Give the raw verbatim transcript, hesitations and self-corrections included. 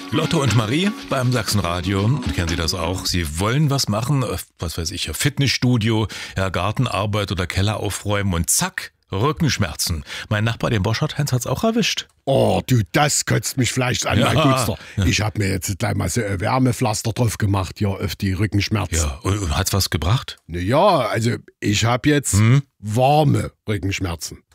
Lotto und Marie beim Sachsenradio. Kennen Sie das auch? Sie wollen was machen, was weiß ich, Fitnessstudio, ja, Gartenarbeit oder Keller aufräumen und zack, Rückenschmerzen. Mein Nachbar, den Boschert-Heinz, hat's auch erwischt. Oh, du, das kotzt mich vielleicht an, Ja. mein Gutster. Ich hab mir jetzt gleich mal so ein Wärmepflaster drauf gemacht, hier auf die Rückenschmerzen. Ja, und, und hat's was gebracht? Naja, also ich hab jetzt Hm? warme Rückenschmerzen.